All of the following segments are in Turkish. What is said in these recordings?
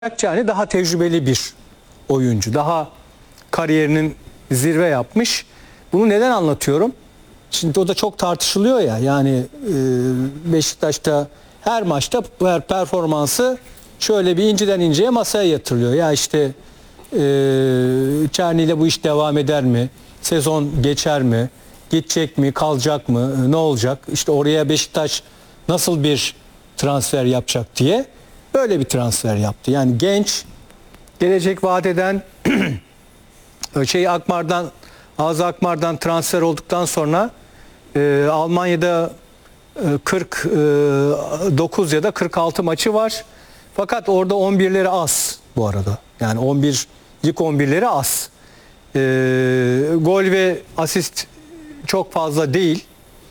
Yani daha tecrübeli bir oyuncu. Daha kariyerinin zirve yapmış. Bunu neden anlatıyorum? Şimdi o da çok tartışılıyor ya. Yani Beşiktaş'ta her maçta her performansı şöyle bir inceden inceye masaya yatırılıyor. Ya işte Çerni ile bu iş devam eder mi? Sezon geçer mi? Gidecek mi? Kalacak mı? Ne olacak? İşte oraya Beşiktaş nasıl bir transfer yapacak diye böyle bir transfer yaptı. Yani genç, gelecek vaat eden Ağzı Akmar'dan transfer olduktan sonra Almanya'da 49 ya da 46 maçı var. Fakat orada 11'leri az bu arada. Yani lig 11'leri az. Gol ve asist çok fazla değil.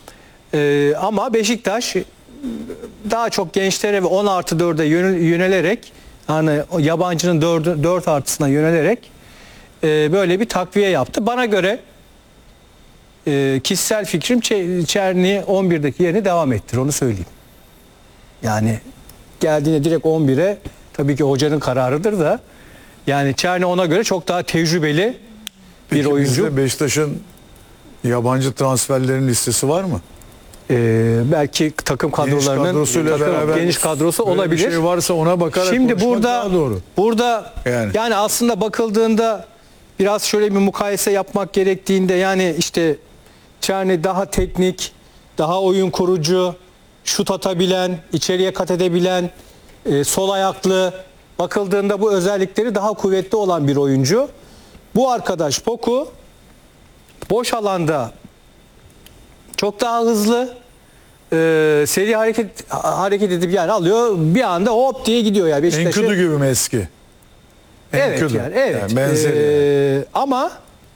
Ama Beşiktaş daha çok gençlere ve 10+4'e yönelerek, hani yabancının 4 artısına yönelerek böyle bir takviye yaptı. Bana göre kişisel fikrim Çerni 11'deki yerini devam ettir, onu söyleyeyim. Yani geldiğinde direkt 11'e, tabii ki hocanın kararıdır da, yani Çerni ona göre çok daha tecrübeli bir oyuncu. Beşiktaş'ın yabancı transferlerin listesi var mı? Belki takım kadrolarının geniş kadrosu olabilir. Bir şey varsa ona bakarak şimdi doğru. Burada yani aslında bakıldığında biraz şöyle bir mukayese yapmak gerektiğinde, yani işte Çerni daha teknik, daha oyun kurucu, şut atabilen, içeriye kat edebilen, sol ayaklı, bakıldığında bu özellikleri daha kuvvetli olan bir oyuncu. Bu arkadaş Poku boş alanda çok daha hızlı, seri hareket edip yani alıyor, bir anda hop diye gidiyor ya. Enkudu gibi mi eski? Evet yani, evet. Yani benzeri. Ama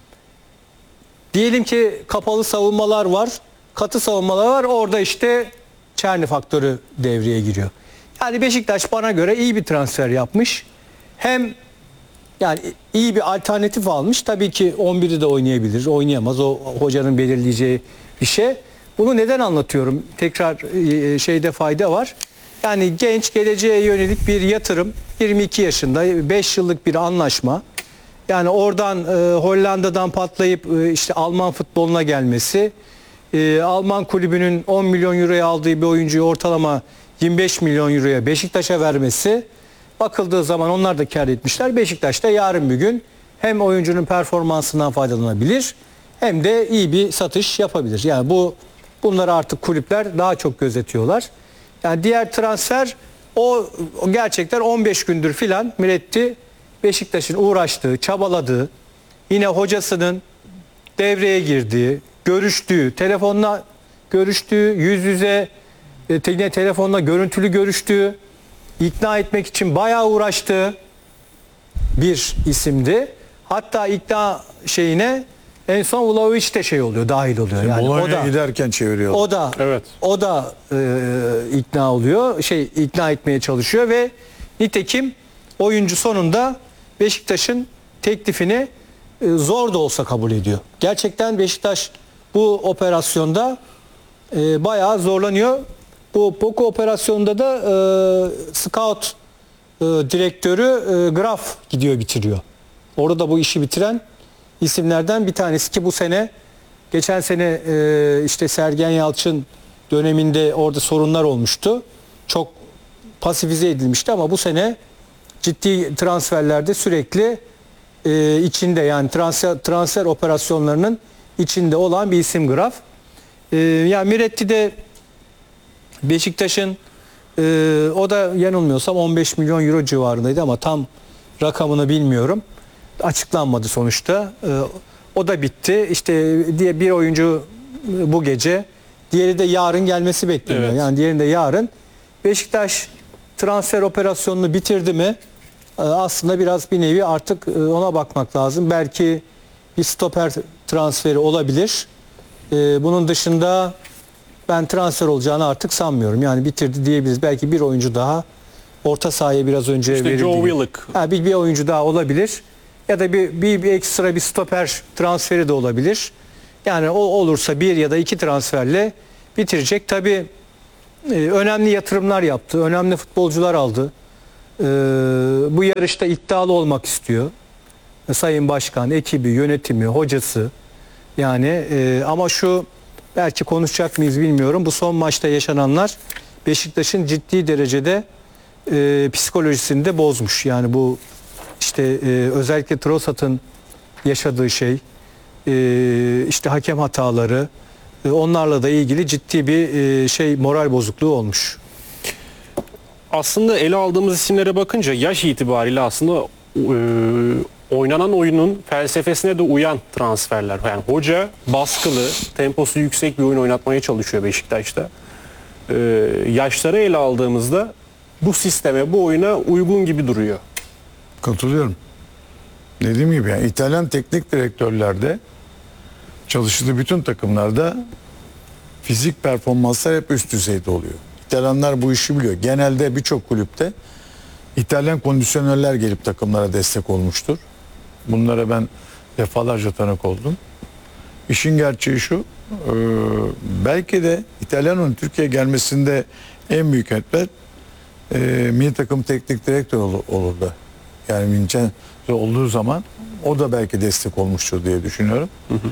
diyelim ki kapalı savunmalar var, katı savunmalar var. Orada işte Çerni faktörü devreye giriyor. Yani Beşiktaş bana göre iyi bir transfer yapmış. Hem yani iyi bir alternatif almış. Tabii ki 11'i de oynayabilir, oynayamaz. O hocanın belirleyeceği bir şey. Bunu neden anlatıyorum? Tekrar şeyde fayda var. Yani genç, geleceğe yönelik bir yatırım. 22 yaşında 5 yıllık bir anlaşma. Yani oradan Hollanda'dan patlayıp işte Alman futboluna gelmesi. Alman kulübünün 10 milyon euroya aldığı bir oyuncuyu ortalama 25 milyon euroya Beşiktaş'a vermesi. Bakıldığı zaman onlar da kâr etmişler. Beşiktaş da yarın bir gün hem oyuncunun performansından faydalanabilir hem de iyi bir satış yapabilir. Yani bunları artık kulüpler daha çok gözetiyorlar. Yani diğer transfer o gerçekten 15 gündür filan Miretti Beşiktaş'ın uğraştığı, çabaladığı, yine hocasının devreye girdiği, görüştüğü, telefonla görüştüğü, yüz yüze yine telefonla görüntülü görüştüğü, ikna etmek için bayağı uğraştığı bir isimdi. Hatta ikna şeyine en son Vlahovic de oluyor, dahil oluyor. Yani o da giderken çeviriyor. O da ikna oluyor, ikna etmeye çalışıyor ve nitekim oyuncu sonunda Beşiktaş'ın teklifini zor da olsa kabul ediyor. Gerçekten Beşiktaş bu operasyonda bayağı zorlanıyor. Bu Poku operasyonunda da scout direktörü Graf gidiyor, bitiriyor. Orada bu işi bitiren isimlerden bir tanesi ki bu sene, geçen sene işte Sergen Yalçın döneminde orada sorunlar olmuştu. Çok pasifize edilmişti ama bu sene ciddi transferlerde sürekli içinde, yani transfer operasyonlarının içinde olan bir isim Graf. Yani Miretti de Beşiktaş'ın o da yanılmıyorsam 15 milyon euro civarındaydı ama tam rakamını bilmiyorum. Açıklanmadı sonuçta. O da bitti. İşte diye bir oyuncu bu gece, diğeri de yarın gelmesi bekleniyor. Evet. Yani diğerinde yarın. Beşiktaş transfer operasyonunu bitirdi mi? Aslında biraz bir nevi artık ona bakmak lazım. Belki bir stoper transferi olabilir. Bunun dışında ben transfer olacağını artık sanmıyorum. Yani bitirdi diyebiliriz. Belki bir oyuncu daha, orta sahaya biraz önce verildi. Joe Willock. Bir oyuncu daha olabilir. Ya da bir ekstra bir stoper transferi de olabilir. Yani o olursa bir ya da iki transferle bitirecek. Tabii önemli yatırımlar yaptı. Önemli futbolcular aldı. bu yarışta iddialı olmak istiyor. Sayın Başkan, ekibi, yönetimi, hocası. Yani ama şu belki konuşacak mıyız bilmiyorum. Bu son maçta yaşananlar Beşiktaş'ın ciddi derecede psikolojisini de bozmuş. Yani bu işte özellikle Trossard'ın yaşadığı şey, işte hakem hataları, onlarla da ilgili ciddi bir moral bozukluğu olmuş. Aslında ele aldığımız isimlere bakınca yaş itibariyle aslında oynanan oyunun felsefesine de uyan transferler. Yani hoca baskılı, temposu yüksek bir oyun oynatmaya çalışıyor Beşiktaş'ta. Yaşları ele aldığımızda bu sisteme, bu oyuna uygun gibi duruyor. Katılıyorum. Dediğim gibi yani İtalyan teknik direktörlerde çalıştığı bütün takımlarda fizik performanslar hep üst düzeyde oluyor. İtalyanlar bu işi biliyor. Genelde birçok kulüpte İtalyan kondisyonerler gelip takımlara destek olmuştur. Bunlara ben defalarca tanık oldum. İşin gerçeği şu, belki de İtalyan'ın Türkiye'ye gelmesinde en büyük etmen milli takım teknik direktör olur da. Yani Vincenzo olduğu zaman o da belki destek olmuştur diye düşünüyorum.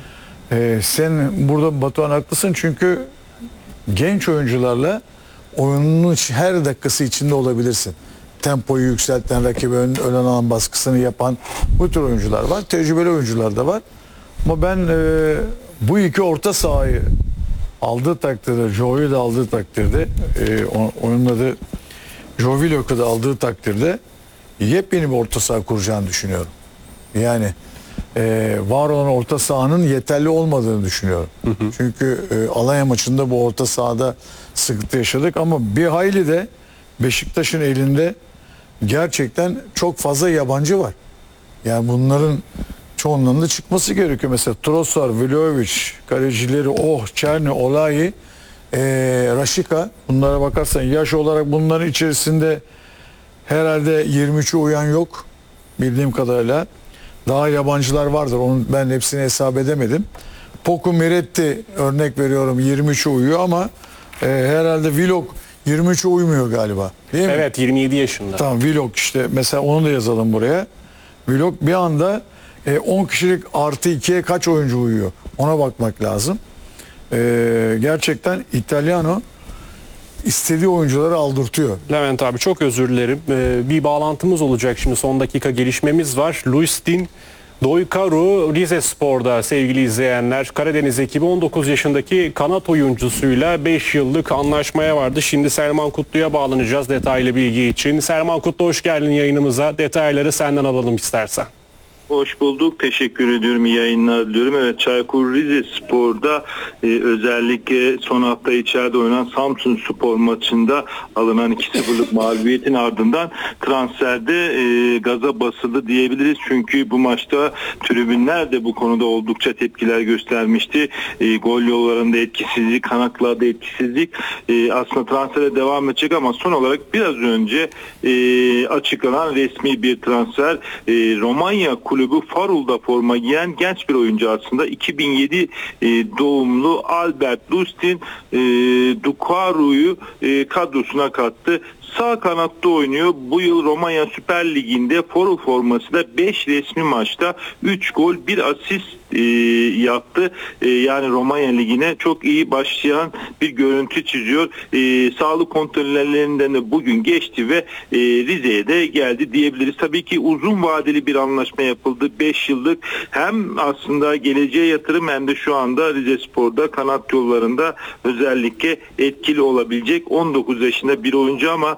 Sen burada Batuhan haklısın çünkü genç oyuncularla oyunun her dakikası içinde olabilirsin. Tempoyu yükselten, rakibi ön alan baskısını yapan bu tür oyuncular var. Tecrübeli oyuncular da var. Ama ben bu iki orta sahayı aldığı takdirde, Joe'yu da aldığı takdirde, onun adı Joe Willock'u da aldığı takdirde yepyeni bir orta saha kuracağını düşünüyorum. Yani var olan orta sahanın yeterli olmadığını düşünüyorum. Çünkü Alanya maçında bu orta sahada sıkıntı yaşadık ama bir hayli de Beşiktaş'ın elinde gerçekten çok fazla yabancı var. Yani bunların çoğunluğunda çıkması gerekiyor. Mesela Trossard, Vlahovic, kalecileri Çerni, Olayi, Raşika. Bunlara bakarsan yaş olarak bunların içerisinde herhalde 23'ü uyan yok. Bildiğim kadarıyla. Daha yabancılar vardır. Onu ben hepsini hesap edemedim. Poku Miretti örnek veriyorum 23'e uyuyor ama herhalde Willock 23'e uymuyor galiba. Değil mi? Evet, 27 yaşında. Tamam, Willock işte mesela onu da yazalım buraya. Willock bir anda 10 kişilik artı 2'ye kaç oyuncu uyuyor? Ona bakmak lazım. Gerçekten İtalyano istediği oyuncuları aldırtıyor. Levent abi çok özür dilerim. Bir bağlantımız olacak şimdi, son dakika gelişmemiz var. Luistin Doykaru Rizespor'da sevgili izleyenler. Karadeniz ekibi 19 yaşındaki kanat oyuncusuyla 5 yıllık anlaşmaya vardı. Şimdi Selman Kutlu'ya bağlanacağız detaylı bilgi için. Selman Kutlu, hoş geldin yayınımıza. Detayları senden alalım istersen. Hoş bulduk. Teşekkür ediyorum. İyi yayınlar diliyorum. Evet, Çaykur Rizespor'da özellikle son hafta içeride oynanan Samsunspor maçında alınan 2-0'lık mağlubiyetin ardından transferde gaza basıldı diyebiliriz. Çünkü bu maçta tribünler de bu konuda oldukça tepkiler göstermişti. Gol yollarında etkisizlik, kanatlarda etkisizlik. Aslında transfere devam edecek ama son olarak biraz önce açıklanan resmi bir transfer, Romanya kulübü Farul'da forma giyen genç bir oyuncu aslında. 2007 doğumlu Albert Lustin Dukaru'yu kadrosuna kattı. Sağ kanatta oynuyor. Bu yıl Romanya Süper Ligi'nde Farul formasıyla 5 resmi maçta 3 gol 1 asist yaptı. Yani Romanya Ligi'ne çok iyi başlayan bir görüntü çiziyor. Sağlık kontrollerinden de bugün geçti ve Rize'ye de geldi diyebiliriz. Tabii ki uzun vadeli bir anlaşma yapıldı. 5 yıllık, hem aslında geleceğe yatırım hem de şu anda Rizespor'da kanat yollarında özellikle etkili olabilecek 19 yaşında bir oyuncu ama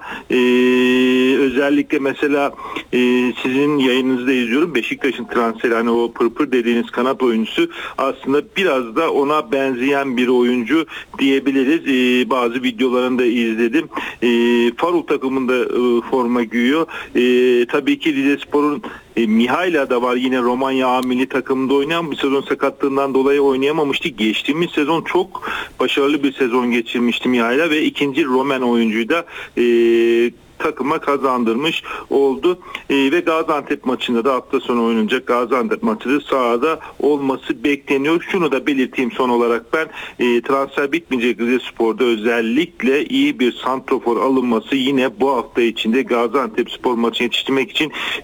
özellikle mesela sizin yayınınızda izliyorum. Beşiktaş'ın transferi, hani o pırpır dediğiniz kanat oyuncusu aslında biraz da ona benzeyen bir oyuncu diyebiliriz. Bazı videolarını da izledim. Farul takımında forma giyiyor. Tabii ki Rizespor'un Mihaila da var, yine Romanya A milli takımında oynayan, bir sezon sakatlığından dolayı oynayamamıştı. Geçtiğimiz sezon çok başarılı bir sezon geçirmişti Mihaila ve ikinci Roman oyuncuyu da takıma kazandırmış oldu. Ve Gaziantep maçında da hafta sonu oynanacak Gaziantep maçı da sahada olması bekleniyor. Şunu da belirteyim son olarak ben, transfer bitmeyecek Rizespor'da özellikle iyi bir santrofor alınması yine bu hafta içinde Gaziantep spor maçını yetiştirmek için